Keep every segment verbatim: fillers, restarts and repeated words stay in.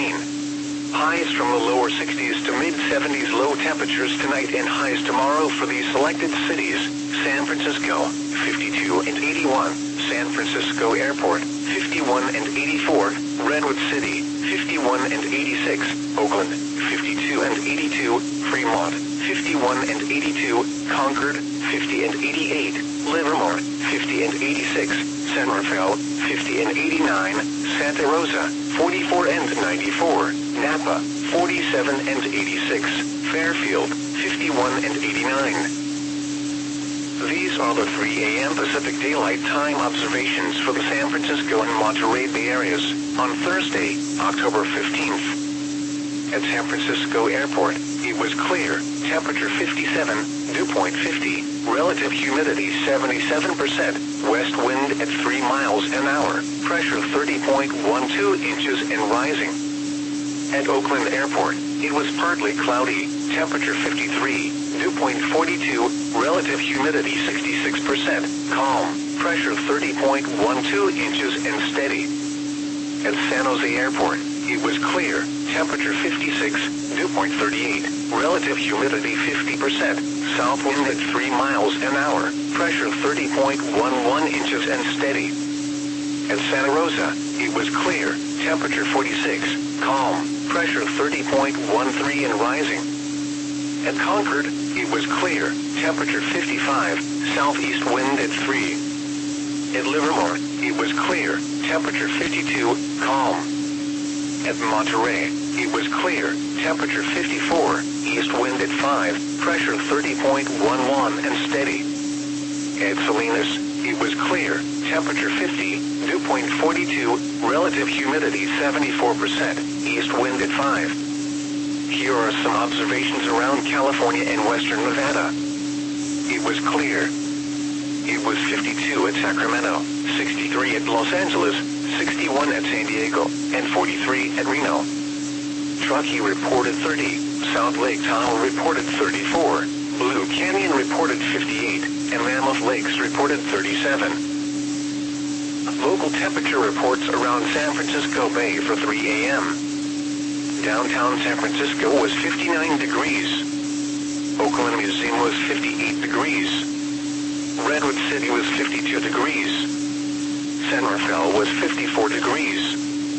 rain. Highs from the lower sixties to mid seventies, low temperatures tonight and highs tomorrow for the selected cities: San Francisco, fifty-two and eighty-one, San Francisco Airport, fifty-one and eighty-four, Redwood City, fifty-one and eighty-six, Oakland, fifty-two and eighty-two, Fremont, fifty-one and eighty-two, Concord, fifty and eighty-eight, Livermore, fifty and eighty-six, San Rafael, fifty and eighty-nine, Santa Rosa, forty-four and ninety-four, Napa, forty-seven and eighty-six, Fairfield, fifty-one and eighty-nine. These are the three A M Pacific Daylight Time observations for the San Francisco and Monterey Bay areas on Thursday, October fifteenth. At San Francisco Airport, it was clear, temperature fifty-seven, dew point fifty, relative humidity seventy-seven percent, west wind at three miles an hour, pressure thirty point one two inches and rising. At Oakland Airport, it was partly cloudy, temperature fifty-three, dew point forty-two, relative humidity sixty-six percent, calm, pressure thirty point one two inches and steady. At San Jose Airport, it was clear, temperature fifty-six, dew point thirty-eight, relative humidity fifty percent, south wind at three miles an hour, pressure thirty point one one inches and steady. At Santa Rosa, it was clear, temperature forty-six, calm, pressure thirty point one three and rising. At Concord, it was clear, temperature fifty-five, southeast wind at three. At Livermore, it was clear, temperature fifty-two, calm. At Monterey, it was clear, temperature fifty-four, east wind at five, pressure thirty point one one and steady. At Salinas, it was clear, temperature fifty, dew point forty-two, relative humidity seventy-four percent, east wind at five. Here are some observations around California and western Nevada. It was clear. It was fifty-two at Sacramento, sixty-three at Los Angeles, sixty-one at San Diego, and forty-three at Reno. Truckee reported thirty, South Lake Tahoe reported thirty-four, Blue Canyon reported fifty-eight, and Mammoth Lakes reported thirty-seven. Local temperature reports around San Francisco Bay for three A M Downtown San Francisco was fifty-nine degrees. Oakland Museum was fifty-eight degrees. Redwood City was fifty-two degrees. San Rafael was fifty-four degrees.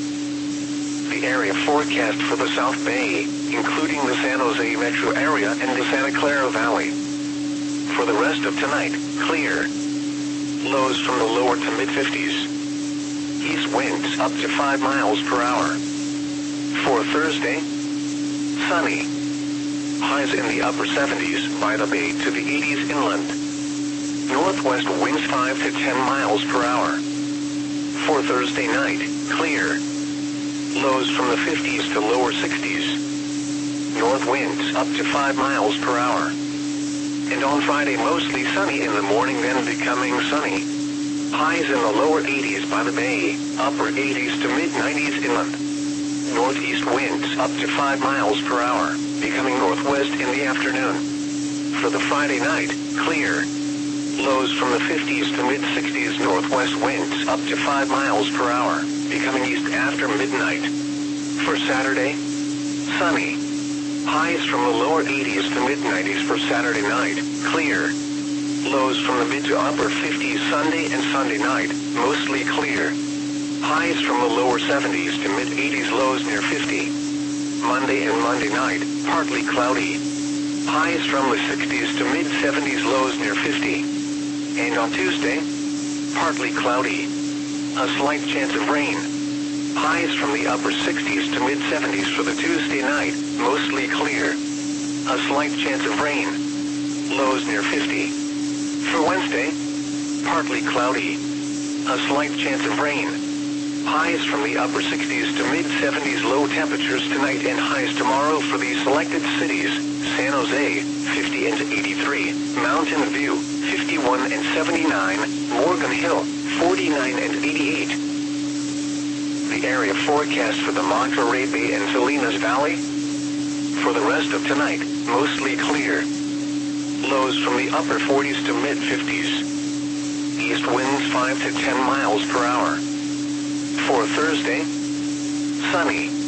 The area forecast for the South Bay, including the San Jose metro area and the Santa Clara Valley. For the rest of tonight, clear. Lows from the lower to mid-fifties. East winds up to five miles per hour. For Thursday, sunny. Highs in the upper seventies by the bay to the eighties inland. Northwest winds five to ten miles per hour. For Thursday night, clear. Lows from the fifties to lower sixties. North winds up to five miles per hour. And on Friday, mostly sunny in the morning, then becoming sunny. Highs in the lower eighties by the bay, upper eighties to mid nineties inland. Northeast winds up to five miles per hour, becoming northwest in the afternoon. For the Friday night, clear. Lows from the fifties to mid sixties, northwest winds up to five miles per hour, becoming east after midnight. For Saturday, sunny. Highs from the lower eighties to mid nineties for Saturday night, clear. Lows from the mid to upper fifties Sunday and Sunday night, mostly clear. Highs from the lower seventies to mid eighties, lows near fifty. Monday and Monday night, partly cloudy. Highs from the sixties to mid seventies, lows near fifty. And on Tuesday, partly cloudy. A slight chance of rain. Highs from the upper sixties to mid seventies for the Tuesday night, mostly clear. A slight chance of rain. Lows near fifty. For Wednesday, partly cloudy. A slight chance of rain. Highs from the upper sixties to mid seventies, low temperatures tonight and highs tomorrow for the selected cities: San Jose, fifty and eighty-three, Mountain View, fifty-one and seventy-nine, Morgan Hill, forty-nine and eighty-eight. The area forecast for the Monterey Bay and Salinas Valley. For the rest of tonight, mostly clear. Lows from the upper forties to mid fifties. East winds five to ten miles per hour. For Thursday, sunny.